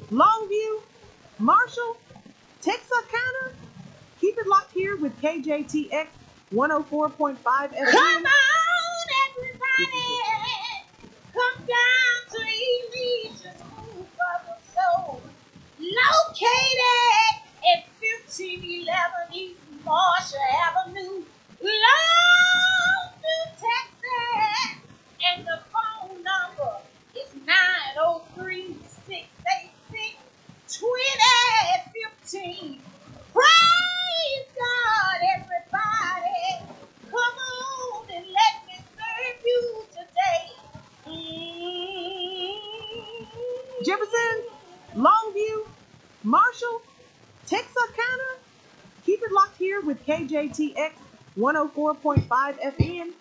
Longview, Marshall, Texarkana. Keep it locked here with KJTX 104.5 FM. Come on, everybody. Come down to Elysia's School for the Soul. Located at 1511 East Marshall Avenue, Longview, Texas. And the phone number is 903-686-2015. Praise God, everybody. Come on and let me serve you today. Jefferson, Longview, Marshall, Texarkana. Keep it locked here with KJTX 104.5 FM.